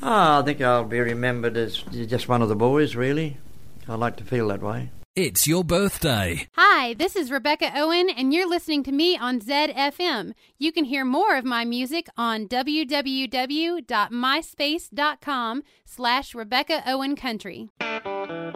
I think I'll be remembered as just one of the boys, really. I like to feel that way. It's your birthday. Hi, this is Rebecca Owen, and you're listening to me on ZFM. You can hear more of my music on www.myspace.com/Rebecca Owen Country.